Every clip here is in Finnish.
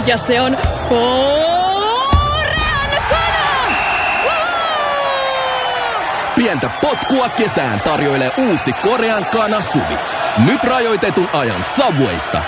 Ja se on Pientä potkua kesään tarjoilee uusi Korean Kana Suvi. Nyt rajoitetun ajan Subwaysta.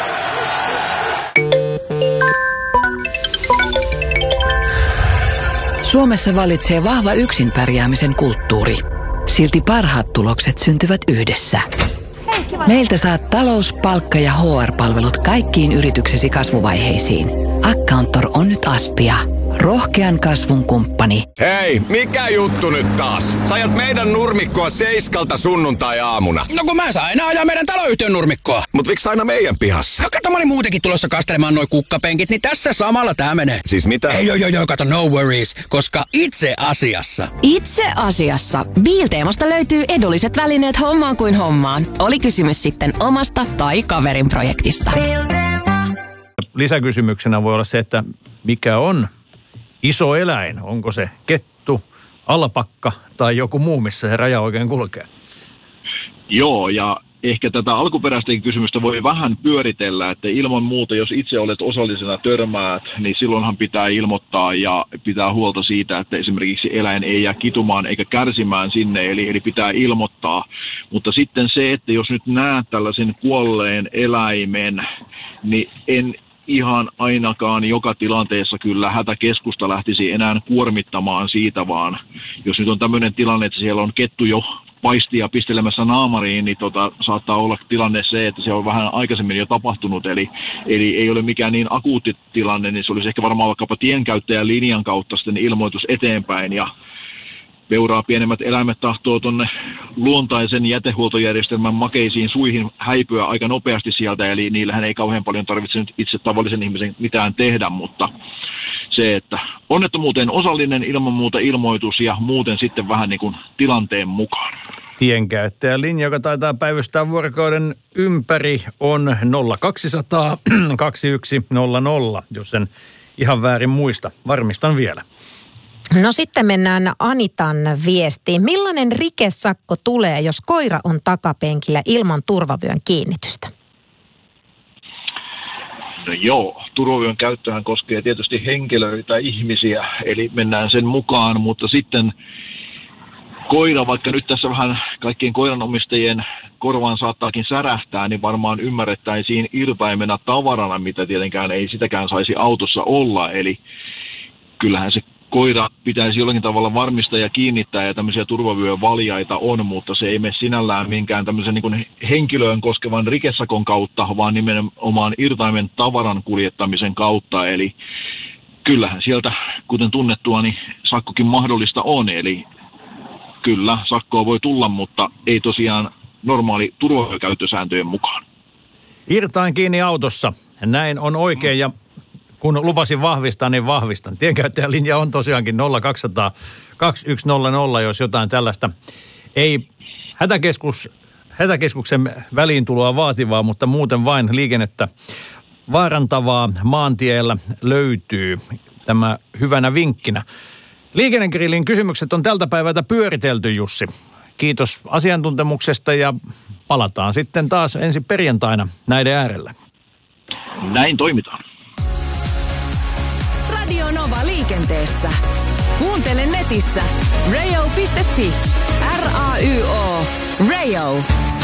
Suomessa vallitsee vahva yksin pärjäämisen kulttuuri. Silti parhaat tulokset syntyvät yhdessä. Meiltä saat talous-, palkka- ja HR-palvelut kaikkiin yrityksesi kasvuvaiheisiin. Accountor on nyt Aspia. Rohkean kasvun kumppani. Hei, mikä juttu nyt taas? Sä ajat meidän nurmikkoa 7 sunnuntai-aamuna. No kun mä saan aina ajaa meidän taloyhtiön nurmikkoa. Mut miksi aina meidän pihassa? No kato, mä olin muutenkin tulossa kastelemaan noi kukkapenkit, niin tässä samalla tää menee. Siis mitä? Ei, kato, no worries, koska itse asiassa Biilteemasta löytyy edulliset välineet hommaan kuin hommaan. Oli kysymys sitten omasta tai kaverin projektista. Lisäkysymyksenä voi olla se, että mikä on iso eläin? Onko se kettu, alpakka tai joku muu, missä se raja oikein kulkee? Joo, ja ehkä tätä alkuperäistäkin kysymystä voi vähän pyöritellä, että ilman muuta, jos itse olet osallisena törmäät, niin silloinhan pitää ilmoittaa ja pitää huolta siitä, että esimerkiksi eläin ei jää kitumaan eikä kärsimään sinne, eli pitää ilmoittaa. Mutta sitten se, että jos nyt näet tällaisen kuolleen eläimen, niin en ihan ainakaan joka tilanteessa kyllä hätäkeskusta lähtisi enää kuormittamaan siitä, vaan jos nyt on tämmöinen tilanne, että siellä on kettu jo paistia pistelemässä naamariin, niin saattaa olla tilanne se, että se on vähän aikaisemmin jo tapahtunut, eli ei ole mikään niin akuutti tilanne, niin se olisi ehkä varmaan vaikkapa tienkäyttäjän linjan kautta sitten ilmoitus eteenpäin, ja peuraa pienemmät eläimet tahtoo tuonne luontaisen jätehuoltojärjestelmän makeisiin suihin häipyä aika nopeasti sieltä, eli niillähän ei kauhean paljon tarvitse nyt itse tavallisen ihmisen mitään tehdä, mutta se, että onnettomuuteen osallinen ilman muuta ilmoitus ja muuten sitten vähän niin kuin tilanteen mukaan. Tienkäyttäjän linja, joka taitaa päivystää vuorokauden ympäri, on 0200 2100, jos en ihan väärin muista. Varmistan vielä. No sitten mennään Anitan viestiin. Millainen rikesakko tulee, jos koira on takapenkillä ilman turvavyön kiinnitystä? No joo, turvavyön käyttöhän koskee tietysti henkilöitä, ihmisiä, eli mennään sen mukaan, mutta sitten koira, vaikka nyt tässä vähän kaikkien koiranomistajien korvaan saattaakin särähtää, niin varmaan ymmärrettäisiin irtaimenä tavarana, mitä tietenkään ei sitäkään saisi autossa olla, eli kyllähän se koira pitäisi jollakin tavalla varmistaa ja kiinnittää, ja tämmöisiä turvavyövaljaita on, mutta se ei mene sinällään minkään tämmöisen niin kuin henkilöön koskevan rikesakon kautta, vaan nimenomaan irtaimen tavaran kuljettamisen kautta. Eli kyllähän sieltä, kuten tunnettua, niin sakkokin mahdollista on. Eli kyllä, sakkoa voi tulla, mutta ei tosiaan normaali turvavyökäyttösääntöjen mukaan. Irtain kiinni autossa. Näin on oikein, ja kun lupasin vahvistaa, niin vahvistan. Tienkäyttäjän linja on tosiaankin 0200 2100, jos jotain tällaista ei hätäkeskuksen väliintuloa vaativaa, mutta muuten vain liikennettä vaarantavaa maantiellä löytyy. Tämä hyvänä vinkkinä. Liikennegrillin kysymykset on tältä päivältä pyöritelty, Jussi. Kiitos asiantuntemuksesta ja palataan sitten taas ensi perjantaina näiden äärellä. Näin toimitaan. Radio Nova liikenteessä. Kuuntele netissä radio.fi. RAYO. Radio.